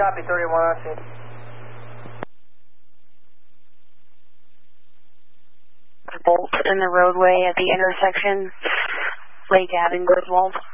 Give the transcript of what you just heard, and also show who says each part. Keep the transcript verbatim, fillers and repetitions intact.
Speaker 1: Copy, thirty-one on scene.
Speaker 2: Bolt in the roadway at the intersection, Lake Ave and Griswold.